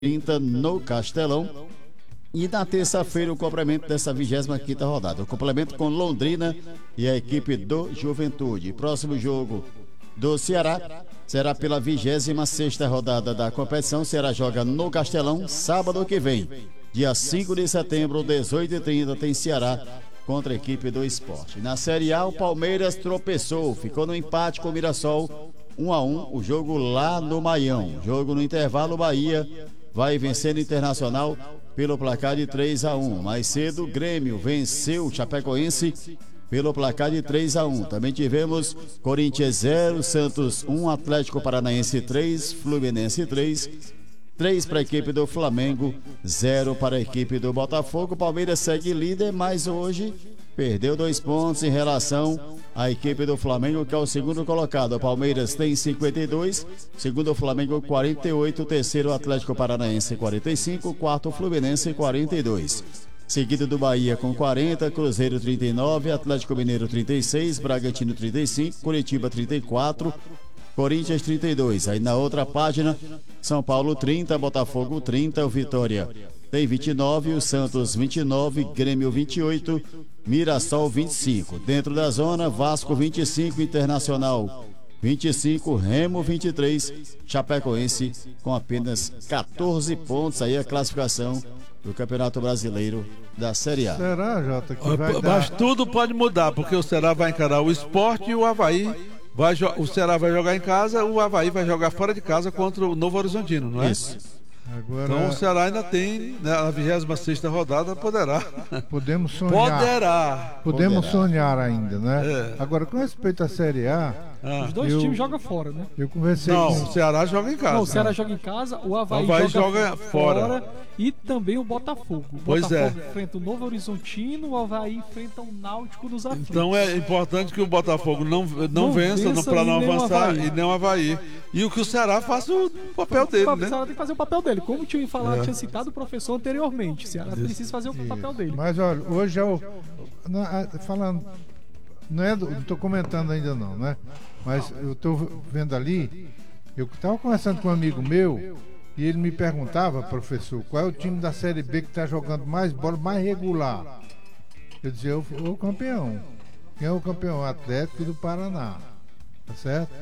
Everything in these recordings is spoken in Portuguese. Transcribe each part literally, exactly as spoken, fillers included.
trinta no Castelão. E na terça-feira o complemento dessa vigésima quinta rodada. O complemento com Londrina e a equipe do Juventude. Próximo jogo do Ceará será pela vigésima sexta rodada da competição. O Ceará joga no Castelão sábado que vem. Dia cinco de setembro, dezoito e trinta, tem Ceará contra a equipe do Sport. Na Série A, o Palmeiras tropeçou, ficou no empate com o Mirassol, um a um, o jogo lá no Maião. Jogo no intervalo, Bahia vai vencendo o Internacional pelo placar de três a um. Mais cedo, o Grêmio venceu o Chapecoense pelo placar de três a um. Também tivemos Corinthians zero, Santos um, Atlético Paranaense três, Fluminense três. três para a equipe do Flamengo, zero para a equipe do Botafogo. O Palmeiras segue líder, mas hoje perdeu dois pontos em relação à equipe do Flamengo, que é o segundo colocado. O Palmeiras tem cinquenta e dois, segundo o Flamengo quarenta e oito, terceiro o Atlético Paranaense quarenta e cinco, quarto o Fluminense quarenta e dois. Seguido do Bahia com quarenta, Cruzeiro trinta e nove, Atlético Mineiro trinta e seis, Bragantino trinta e cinco, Curitiba trinta e quatro, Corinthians trinta e dois. Aí na outra página, São Paulo trinta, Botafogo trinta, o Vitória tem vinte e nove, o Santos vinte e nove, Grêmio vinte e oito, Mirassol vinte e cinco. Dentro da zona, Vasco vinte e cinco, Internacional vinte e cinco, Remo vinte e três, Chapecoense com apenas catorze pontos. Aí a classificação do Campeonato Brasileiro da Série A. Será, Jota, que vai Mas dar... tudo pode mudar, porque o Ceará vai encarar o Sport e o Avaí. Vai, o Ceará vai jogar em casa, o Avaí vai jogar fora de casa contra o Novo Horizontino, não é? Isso. Agora, então o Ceará ainda tem, né, a vigésima sexta rodada, poderá. Podemos sonhar. Poderá. Podemos Poderá. sonhar ainda, né? É. Agora, com respeito à Série A, Ah. Os dois Eu- times jogam fora, né? eu conversei Não, com... o Ceará joga em casa. Não, o Ceará joga em casa, o Avaí, O Avaí joga, joga fora. e também o Botafogo. O Pois Botafogo é. enfrenta o Novo Horizontino, o Avaí enfrenta o Náutico dos Aflitos. Então é importante que o Botafogo não, não, Não vença, vença para não e nem o avançar Avaí. e nem o Avaí. E o que o Ceará faça o papel dele, O né? Ceará tem que fazer o papel dele. Como tinha falado, É. tinha citado o professor anteriormente. O Ceará precisa fazer o papel dele. Mas olha, hoje é o... não, ah, falando... Não é do, não estou comentando ainda não, né? Mas eu estou vendo ali, eu estava conversando com um amigo meu e ele me perguntava, professor, qual é o time da Série B que está jogando mais bola, mais regular? Eu dizia, o, o campeão. Quem é o campeão? O Atlético do Paraná. Tá certo?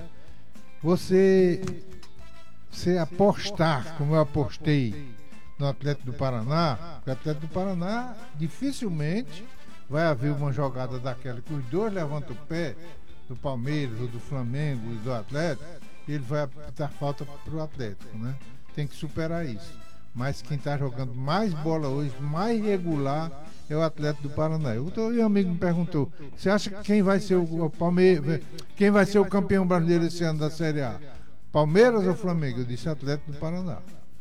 Você, você apostar, como eu apostei no Atlético do Paraná, o Atlético do Paraná dificilmente vai haver uma jogada daquela que os dois levantam o pé, do Palmeiras, ou do Flamengo e do Atlético, ele vai dar falta para o Atlético, né? Tem que superar isso. Mas quem está jogando mais bola hoje, mais regular, é o Atlético do Paraná. Eu tô, e um amigo me perguntou, você acha que quem vai ser o, o Palmeiras, quem vai ser o campeão brasileiro esse ano da Série A? Palmeiras ou Flamengo? Eu disse Atlético do Paraná.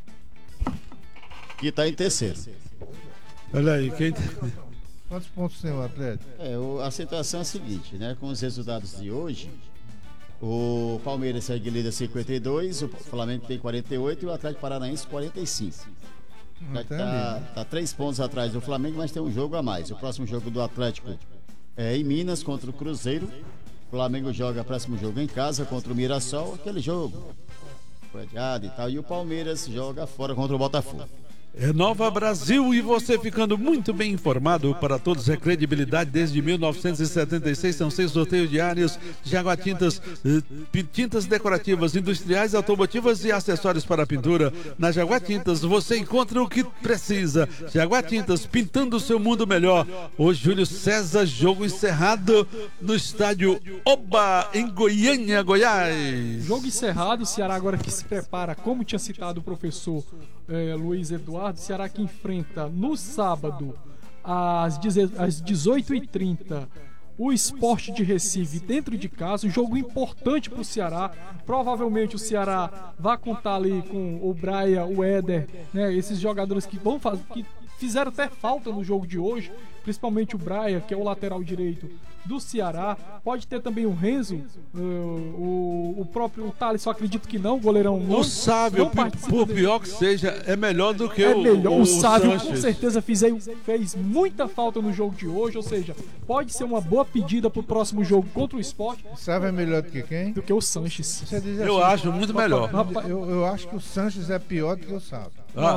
Que está em terceiro. Olha aí, quem... Quantos pontos tem o Atlético? É, o- a situação é a seguinte, né? Com os resultados de hoje, o Palmeiras segue líder cinquenta e dois, o Flamengo tem quarenta e oito e o Atlético Paranaense quarenta e cinco. Não tem Tá, ali. tá três pontos atrás do Flamengo, mas tem um jogo a mais. O próximo jogo do Atlético é em Minas contra o Cruzeiro. O Flamengo joga o próximo jogo em casa contra o Mirassol, aquele jogo foi adiado e tal. E o Palmeiras joga fora contra o Botafogo. É Nova Brasil e você ficando muito bem informado. Para todos é credibilidade desde mil novecentos e setenta e seis. São seis sorteios diários de água tintas, eh, pi- tintas decorativas, industriais, automotivas e acessórios para pintura. Na Jaguar Tintas você encontra o que precisa. Jaguar Tintas, pintando o seu mundo melhor. Hoje, Júlio César, jogo encerrado no estádio Oba, em Goiânia, Goiás. Jogo encerrado, o Ceará agora que se prepara, como tinha citado o professor eh, Luiz Eduardo, o Ceará que enfrenta no sábado às deze- às dezoito e trinta o Sport de Recife dentro de casa, um jogo importante para o Ceará. Provavelmente o Ceará vai contar ali com o Braia, o Éder, né, esses jogadores que vão fazer, que fizeram até falta no jogo de hoje, principalmente o Braia, que é o lateral direito do Ceará. Pode ter também o Renzo, uh, o, o próprio Thales, só acredito que não, o goleirão não. O Sábio, não participa por dele. pior que seja, é melhor do que É o, melhor. O, o, o Sábio com Sanches. certeza fez, fez muita falta no jogo de hoje, ou seja, pode ser uma boa pedida pro próximo jogo contra o Sport Sábio é melhor do que quem? do que o Sanches. Você diz Eu assim, acho muito melhor. Eu, eu acho que o Sanches é pior do que o Sábio. Ah,